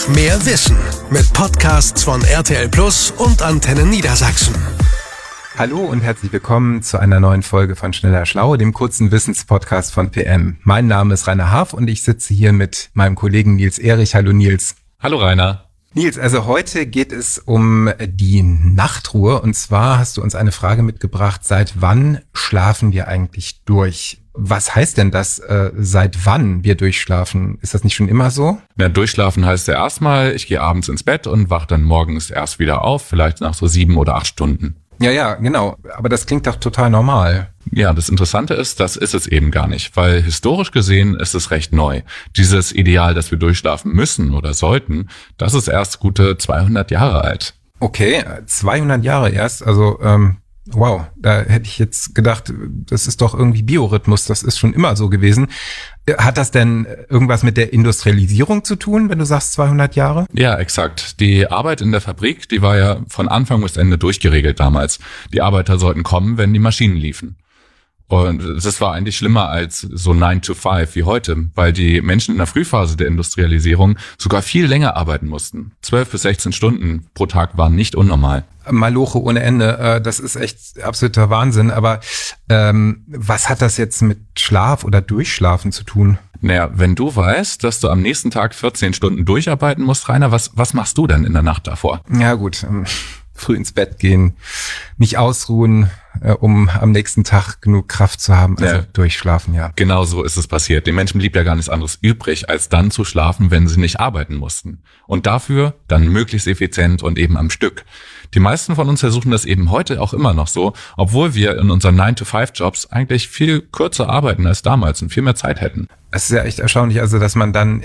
Mehr Wissen mit Podcasts von RTL Plus und Antenne Niedersachsen. Hallo und herzlich willkommen zu einer neuen Folge von Schneller Schlau, dem kurzen Wissenspodcast von PM. Mein Name ist Rainer Haaf und ich sitze hier mit meinem Kollegen Nils Erich. Hallo Nils. Hallo Rainer. Nils, also heute geht es um die Nachtruhe und zwar hast du uns eine Frage mitgebracht, seit wann schlafen wir eigentlich durch? Was heißt denn das, seit wann wir durchschlafen? Ist das nicht schon immer so? Ja, durchschlafen heißt ja erstmal, ich gehe abends ins Bett und wache dann morgens erst wieder auf, vielleicht nach so 7 oder 8 Stunden. Ja, genau. Aber das klingt doch total normal. Ja, das Interessante ist, das ist es eben gar nicht, weil historisch gesehen ist es recht neu. Dieses Ideal, dass wir durchschlafen müssen oder sollten, das ist erst gute 200 Jahre alt. Okay, 200 Jahre erst, also wow, da hätte ich jetzt gedacht, das ist doch irgendwie Biorhythmus, das ist schon immer so gewesen. Hat das denn irgendwas mit der Industrialisierung zu tun, wenn du sagst 200 Jahre? Ja, exakt. Die Arbeit in der Fabrik, die war ja von Anfang bis Ende durchgeregelt damals. Die Arbeiter sollten kommen, wenn die Maschinen liefen. Und das war eigentlich schlimmer als so 9 to 5 wie heute, weil die Menschen in der Frühphase der Industrialisierung sogar viel länger arbeiten mussten. 12 bis 16 Stunden pro Tag waren nicht unnormal. Maloche ohne Ende, das ist echt absoluter Wahnsinn. Aber was hat das jetzt mit Schlaf oder Durchschlafen zu tun? Naja, wenn du weißt, dass du am nächsten Tag 14 Stunden durcharbeiten musst, Rainer, was machst du denn in der Nacht davor? Ja gut, früh ins Bett gehen, mich ausruhen, um am nächsten Tag genug Kraft zu haben, also durchschlafen, ja. Genau so ist es passiert. Den Menschen blieb ja gar nichts anderes übrig, als dann zu schlafen, wenn sie nicht arbeiten mussten. Und dafür dann möglichst effizient und eben am Stück. Die meisten von uns versuchen das eben heute auch immer noch so, obwohl wir in unseren 9-to-5-Jobs eigentlich viel kürzer arbeiten als damals und viel mehr Zeit hätten. Es ist ja echt erstaunlich, also dass man dann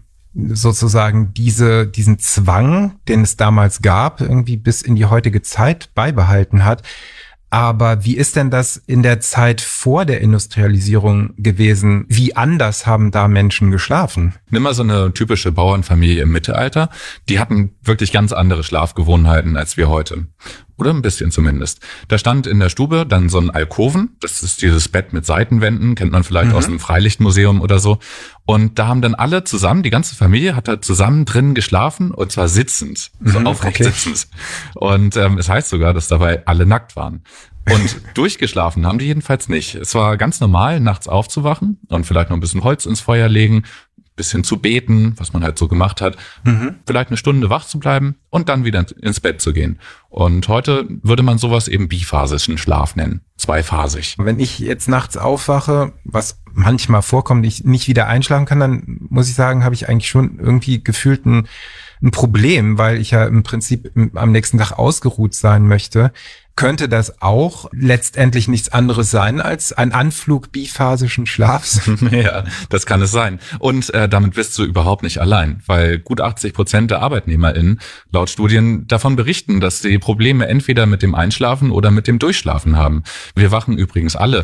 sozusagen diesen Zwang, den es damals gab, irgendwie bis in die heutige Zeit beibehalten hat. Aber wie ist denn das in der Zeit vor der Industrialisierung gewesen? Wie anders haben da Menschen geschlafen? Nimm mal so eine typische Bauernfamilie im Mittelalter. Die hatten wirklich ganz andere Schlafgewohnheiten als wir heute. Oder ein bisschen zumindest. Da stand in der Stube dann so ein Alkoven. Das ist dieses Bett mit Seitenwänden. Kennt man vielleicht aus einem Freilichtmuseum oder so. Und da haben dann alle zusammen, die ganze Familie hat da zusammen drinnen geschlafen. Und zwar sitzend. So aufrecht sitzend. Und es heißt sogar, dass dabei alle nackt waren. Und durchgeschlafen haben die jedenfalls nicht. Es war ganz normal, nachts aufzuwachen und vielleicht noch ein bisschen Holz ins Feuer legen, bisschen zu beten, was man halt so gemacht hat, vielleicht eine Stunde wach zu bleiben und dann wieder ins Bett zu gehen. Und heute würde man sowas eben biphasischen Schlaf nennen, zweiphasig. Wenn ich jetzt nachts aufwache, was manchmal vorkommt, ich nicht wieder einschlafen kann, dann muss ich sagen, habe ich eigentlich schon irgendwie gefühlt ein Problem, weil ich ja im Prinzip am nächsten Tag ausgeruht sein möchte. Könnte das auch letztendlich nichts anderes sein als ein Anflug biphasischen Schlafs? Ja, das kann es sein. Und damit bist du überhaupt nicht allein, weil gut 80% der ArbeitnehmerInnen laut Studien davon berichten, dass sie Probleme entweder mit dem Einschlafen oder mit dem Durchschlafen haben. Wir wachen übrigens alle